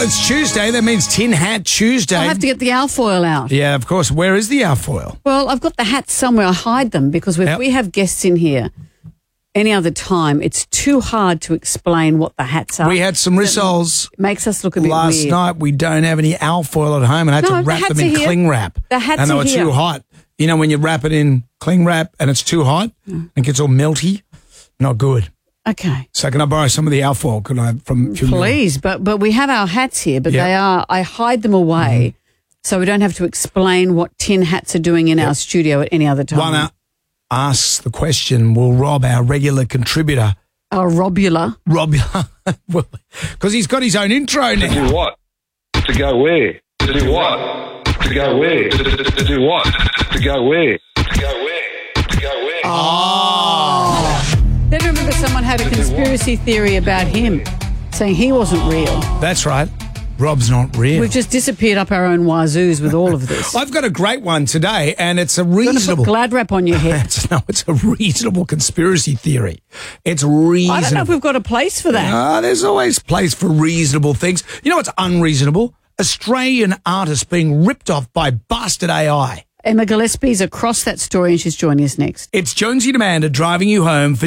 it's Tuesday. That means Tin Hat Tuesday. I'll have to get the alfoil out. Yeah, of course. Where is the alfoil? Well, I've got the hats somewhere. I hide them because if we have guests in here any other time, it's too hard to explain what the hats are. We had some rissoles makes us look a bit last weird. night. We don't have any alfoil at home and I had to wrap them in cling wrap. The hats and they are were here. too hot. You know when you wrap it in cling wrap and it's too hot and it gets all melty? Not good. Okay. So can I borrow some of the alfoil? Could I from Please, but we have our hats here, but they are, I hide them away so we don't have to explain what tin hats are doing in our studio at any other time. One asks the question, will Rob, our regular contributor, Our Robula. because he's got his own intro now. To do what? To go where? To do what? To go where? To do what? To go where? To go where? To go where? Then remember someone had a conspiracy theory about him, saying he wasn't real. That's right. Rob's not real. We've just disappeared up our own wazoos with all of this. I've got a great one today, and it's a You're going to reasonable... put glad wrap on your head. it's a reasonable conspiracy theory. It's reasonable. I don't know if we've got a place for that. There's always place for reasonable things. You know what's unreasonable? Australian artists being ripped off by bastard AI. Emma Gillespie's across that story and she's joining us next. It's Jonesy and Amanda driving you home for